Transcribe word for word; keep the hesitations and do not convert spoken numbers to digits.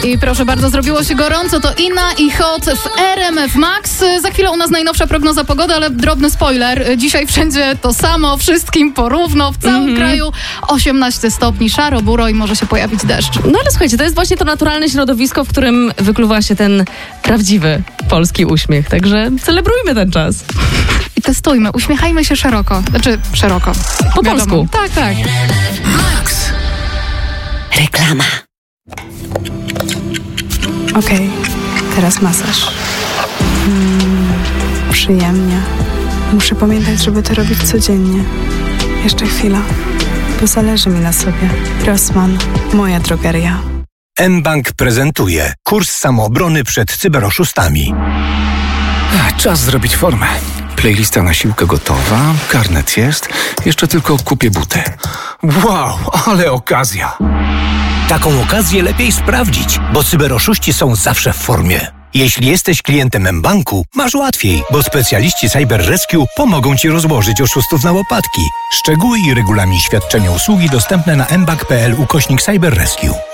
I proszę bardzo, zrobiło się gorąco, to Inna i Hot w R M F Max. Za chwilę u nas najnowsza prognoza pogody, ale drobny spoiler. Dzisiaj wszędzie to samo, wszystkim porówno, w całym mm-hmm. kraju osiemnaście stopni, szaro, buro i może się pojawić deszcz. No ale słuchajcie, to jest właśnie to naturalne środowisko, w którym wykluwa się ten prawdziwy polski uśmiech, także celebrujmy ten czas. I testujmy, uśmiechajmy się szeroko, znaczy szeroko. Po Wiadomo. polsku. Tak, tak. Max. Reklama. Okej, okay, teraz masaż. Mm, przyjemnie. Muszę pamiętać, żeby to robić codziennie. Jeszcze chwila, bo zależy mi na sobie. Rossmann, moja drogeria. mBank prezentuje kurs samoobrony przed cyberoszustami. Czas zrobić formę. Playlista na siłkę gotowa, karnet jest, jeszcze tylko kupię buty. Wow, ale okazja! Taką okazję lepiej sprawdzić, bo cyberoszuści są zawsze w formie. Jeśli jesteś klientem mBanku, masz łatwiej, bo specjaliści Cyber Rescue pomogą Ci rozłożyć oszustów na łopatki. Szczegóły i regulamin świadczenia usługi dostępne na mbank kropka p l ukośnik Cyber Rescue.